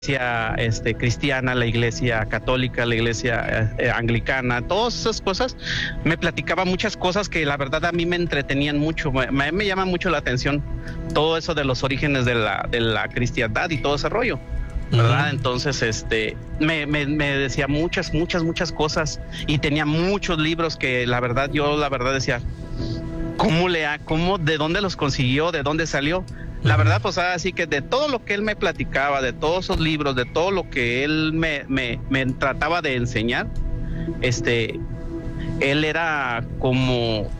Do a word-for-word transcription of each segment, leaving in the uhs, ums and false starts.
iglesia este, cristiana, la iglesia católica, la iglesia eh, anglicana, todas esas cosas, me platicaba muchas cosas que la verdad a mí me entretenían mucho, me, me llama mucho la atención todo eso de los orígenes de la, de la cristiandad y todo ese rollo, ¿verdad? Uh-huh. Entonces, este, me, me, me decía muchas, muchas, muchas cosas y tenía muchos libros que la verdad, yo la verdad decía, ¿cómo le ha, cómo, de dónde los consiguió, de dónde salió? La verdad, pues así que de todo lo que él me platicaba, de todos esos libros, de todo lo que él me, me, me trataba de enseñar, este, él era como,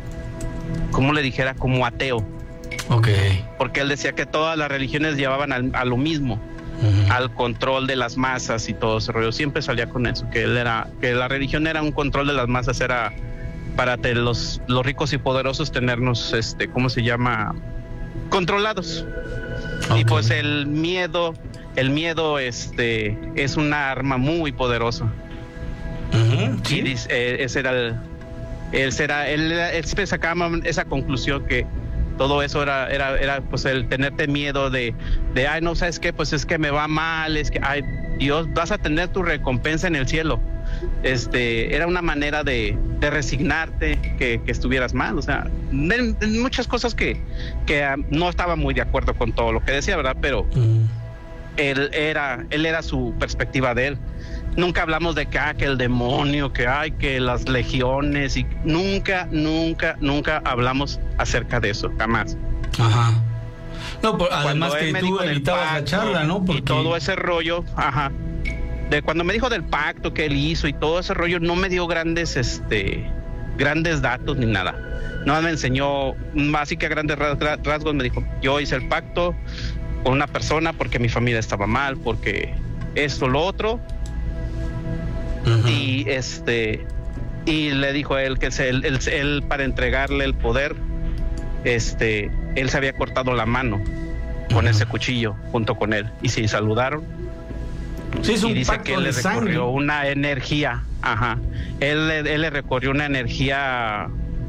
como le dijera, como ateo. Ok. Porque él decía que todas las religiones llevaban al, a lo mismo, uh-huh. al control de las masas y todo ese rollo. Siempre salía con eso, que él era, que la religión era un control de las masas, era para te, los, los ricos y poderosos tenernos, este, ¿cómo se llama? Controlados. Okay. Y pues el miedo, el miedo este es una arma muy poderosa. Uh-huh, ¿sí? Y dice, eh, ese era el, él será, él, él siempre sacaba esa conclusión que todo eso era, era, era pues el tenerte miedo de, de ay no, ¿sabes qué? Pues es que me va mal, es que ay Dios, vas a tener tu recompensa en el cielo. Este, era una manera de, de resignarte que, que estuvieras mal, o sea, de, de muchas cosas que, que um, no estaba muy de acuerdo con todo lo que decía, ¿verdad? Pero mm. él era, él era su perspectiva de él. Nunca hablamos de que, ah, que el demonio, que hay, que las legiones, y nunca, nunca, nunca hablamos acerca de eso, jamás. Ajá. No, por, además que tú evitabas la charla, ¿no? Porque... Y todo ese rollo, ajá. De cuando me dijo del pacto que él hizo y todo ese rollo, no me dio grandes, este, grandes datos ni nada. No me enseñó, así que a grandes rasgos me dijo, yo hice el pacto con una persona porque mi familia estaba mal, porque esto, lo otro. Uh-huh. Y este, y le dijo a él que él, él, él para entregarle el poder, este, él se había cortado la mano uh-huh. con ese cuchillo junto con él y se saludaron. Sí, es un y dice pacto que él de le recorrió sangre. Una energía, ajá. Él, él le recorrió una energía,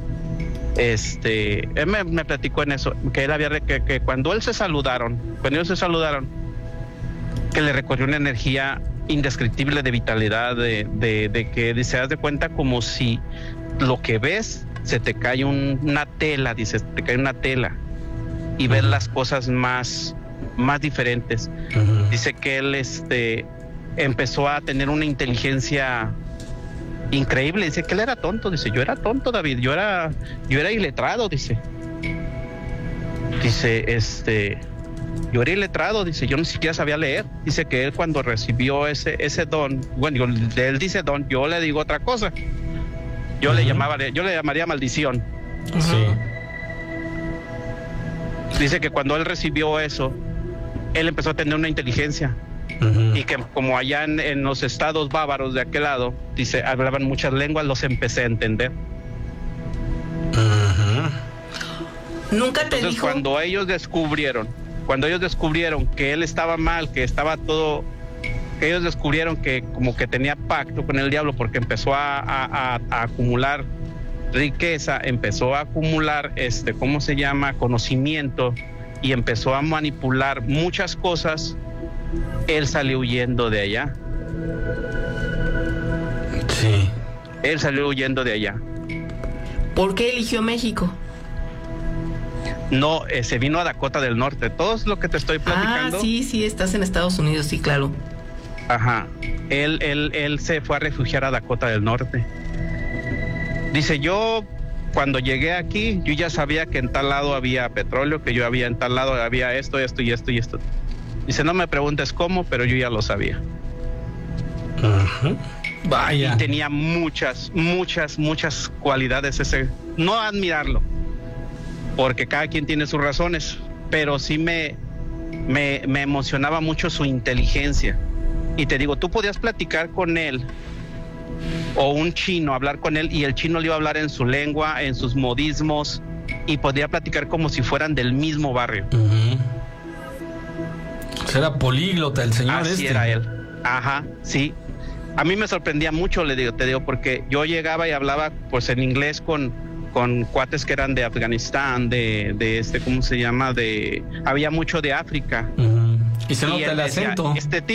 este, él me, me platicó en eso, que él había, que, que cuando él se saludaron, cuando ellos se saludaron, que le recorrió una energía indescriptible de vitalidad, de, de, de que se das de cuenta como si lo que ves se te cae un, una tela, dice, te cae una tela y uh-huh. ves las cosas más más diferentes. Uh-huh. Dice que él este empezó a tener una inteligencia increíble. Dice que él era tonto. Dice, yo era tonto, David, yo era yo era iletrado, dice. Dice, este yo era iletrado, dice, yo ni siquiera sabía leer. Dice que él cuando recibió ese ese don, bueno, él dice don, yo le digo otra cosa. Yo uh-huh. le llamaba, yo le llamaría maldición. Uh-huh. Sí. Dice que cuando él recibió eso, él empezó a tener una inteligencia uh-huh. y que como allá en, en los estados bávaros de aquel lado, dice, hablaban muchas lenguas, los empecé a entender. Uh-huh. Nunca te Entonces, dijo... cuando ellos descubrieron, cuando ellos descubrieron que él estaba mal, que estaba todo, que ellos descubrieron que como que tenía pacto con el diablo porque empezó a, a, a, a acumular riqueza, empezó a acumular, este, ¿cómo se llama? Conocimiento, y empezó a manipular muchas cosas, él salió huyendo de allá. Sí. Él salió huyendo de allá. ¿Por qué eligió México? No, eh, se vino a Dakota del Norte. Todo es lo que te estoy platicando. Ah, sí, sí, estás en Estados Unidos, sí, claro. Ajá. Él, él, él se fue a refugiar a Dakota del Norte. Dice, yo cuando llegué aquí, yo ya sabía que en tal lado había petróleo, que yo había en tal lado había esto, esto y esto y esto. Dice, no me preguntes cómo, pero yo ya lo sabía. Uh-huh. Vaya. Y tenía muchas, muchas, muchas cualidades ese. No admirarlo, porque cada quien tiene sus razones, pero sí me, me, me emocionaba mucho su inteligencia. Y te digo, tú podías platicar con él, o un chino, hablar con él, y el chino le iba a hablar en su lengua, en sus modismos, y podía platicar como si fueran del mismo barrio. Uh-huh. Era políglota el señor. Así este. era él. Ajá, sí. A mí me sorprendía mucho, le digo, te digo, porque yo llegaba y hablaba pues en inglés con, con cuates que eran de Afganistán, de, de este, ¿cómo se llama? De, había mucho de África. Uh-huh. Y se nota el decía, acento. Este